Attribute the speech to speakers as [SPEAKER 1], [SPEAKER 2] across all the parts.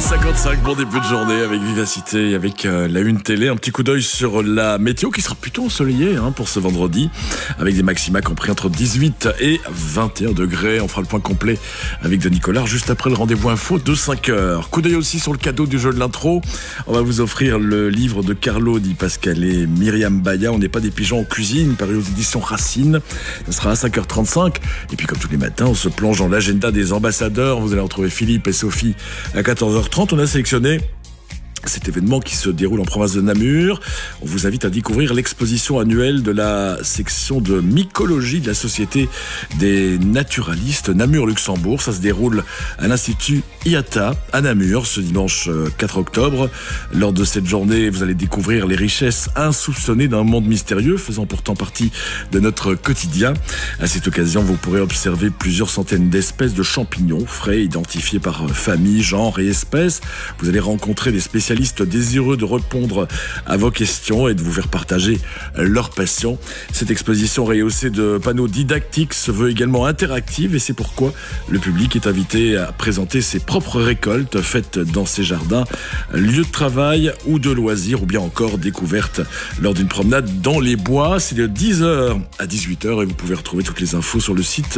[SPEAKER 1] 8h55, bon début de journée avec vivacité, avec la une télé. Un petit coup d'œil sur la météo qui sera plutôt ensoleillée pour ce vendredi, avec des maxima compris entre 18 et 21 degrés. On fera le point complet avec Denis Collard juste après le rendez-vous info de 5h. Coup d'œil aussi sur le cadeau du jeu de l'intro. On va vous offrir le livre de Carlo Di Pasquale et Myriam Baya. On n'est pas des pigeons en cuisine, paru aux éditions Racine. Ça sera à 5h35. Et puis comme tous les matins, on se plonge dans l'agenda des ambassadeurs. Vous allez retrouver Philippe et Sophie à 14h30. On a sélectionné cet événement qui se déroule en province de Namur. On vous invite à découvrir l'exposition annuelle de la section de mycologie de la Société des naturalistes Namur-Luxembourg. Ça se déroule à l'Institut IATA à Namur ce dimanche 4 octobre. Lors de cette journée, vous allez découvrir les richesses insoupçonnées d'un monde mystérieux faisant pourtant partie de notre quotidien. À cette occasion, vous pourrez observer plusieurs centaines d'espèces de champignons frais identifiés par famille, genre et espèce. Vous allez rencontrer des spécialistes désireux de répondre à vos questions et de vous faire partager leur passion. Cette exposition rehaussée de panneaux didactiques se veut également interactive et c'est pourquoi le public est invité à présenter ses propres récoltes faites dans ces jardins, lieux de travail ou de loisirs ou bien encore découvertes lors d'une promenade dans les bois. C'est de 10h à 18h et vous pouvez retrouver toutes les infos sur le site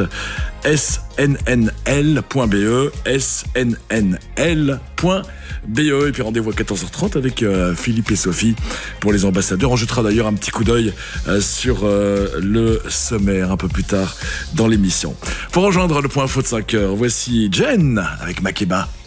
[SPEAKER 1] snnl.be, snnl.be. Et puis rendez-vous à 14h30 avec Philippe et Sophie pour les ambassadeurs. On jettera d'ailleurs un petit coup d'œil sur le sommaire un peu plus tard dans l'émission. Pour rejoindre le point info de 5h, voici Jen avec Makeba.